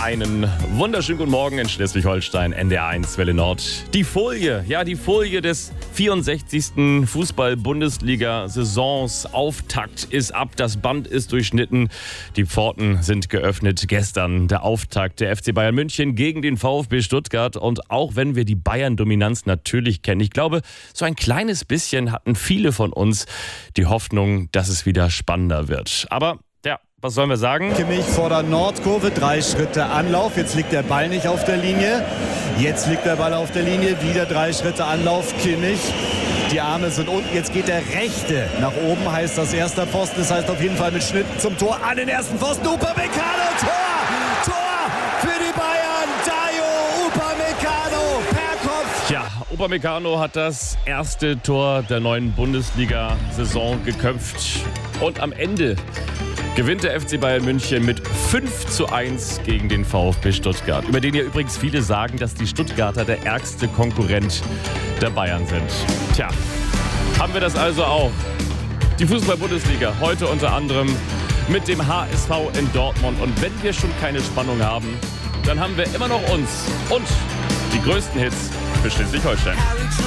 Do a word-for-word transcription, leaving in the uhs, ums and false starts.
Einen wunderschönen guten Morgen in Schleswig-Holstein, N D R eins Welle Nord. Die Folie, ja die Folie des vierundsechzigsten Fußball-Bundesliga-Saisons. Auftakt ist ab, das Band ist durchschnitten, die Pforten sind geöffnet. Gestern der Auftakt der F C Bayern München gegen den VfB Stuttgart. Und auch wenn wir die Bayern-Dominanz natürlich kennen, ich glaube, so ein kleines bisschen hatten viele von uns die Hoffnung, dass es wieder spannender wird. Aber ja, was sollen wir sagen? Kimmich vor der Nordkurve, drei Schritte Anlauf. Jetzt liegt der Ball nicht auf der Linie. Jetzt liegt der Ball auf der Linie, wieder drei Schritte Anlauf. Kimmich, die Arme sind unten. Jetzt geht der rechte nach oben, heißt das erster Pfosten. Das heißt auf jeden Fall mit Schnitt zum Tor an den ersten Pfosten. Upamecano, Tor! Tor für die Bayern! Dayo Upamecano per Kopf! Ja, Upamecano hat das erste Tor der neuen Bundesliga-Saison geköpft. Und am Ende gewinnt der F C Bayern München mit fünf zu eins gegen den VfB Stuttgart. Über den ja übrigens viele sagen, dass die Stuttgarter der ärgste Konkurrent der Bayern sind. Tja, haben wir das also auch. Die Fußball-Bundesliga heute unter anderem mit dem H S V in Dortmund. Und wenn wir schon keine Spannung haben, dann haben wir immer noch uns und die größten Hits für Schleswig-Holstein.